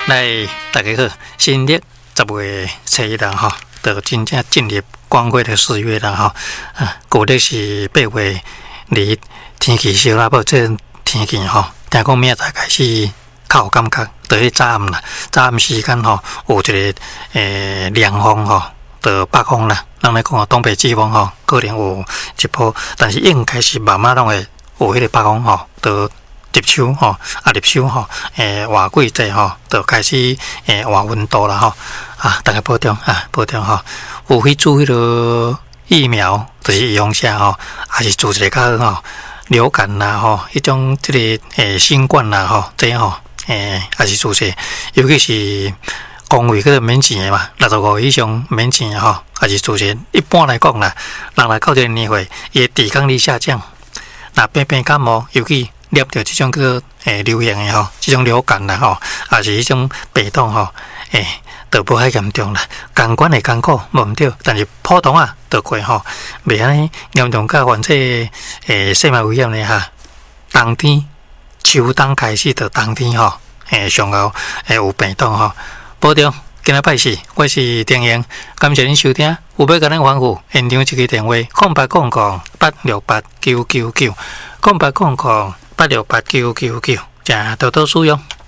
来，大家好，新历10月初一啦吼，就真正进入光辉的4月啦吼。旧历是8月离天气烧啦，无这天气吼，听讲明仔开始较有感觉，就迄早暗啦，早暗时间吼，有一个凉风吼，就北风啦。人来讲东北季风吼，可能有一波，但是应该是慢慢拢会有迄个北风吼，就入秋吼，入秋吼，换季节吼，就开始换温度啦吼，大家保重保重吼，有去注迄个疫苗，就是预防下吼，还是做一个较好吼，流感啦吼，迄种即个新冠啦吼，这样吼，还是做些，尤其是公卫迄个免钱的嘛，65以上免钱的吼，还是做些。一般来讲啦，人来到这个年岁，伊的抵抗力下降，那变感冒，尤其染到这种个流行的吼，这种流感啦吼，还是迄种病毒吼，都无遐严重啦。感官会艰苦，无毋对，但是普通啊，就过吼，袂安尼严重甲患这生命危险的哈。冬天、秋冬开始到冬天吼，上后有病毒吼，保重。今日拜四，我是丁英，感谢您收听。有要甲咱吩咐，现场一个电话：0800868999，0800868999，请多多使用。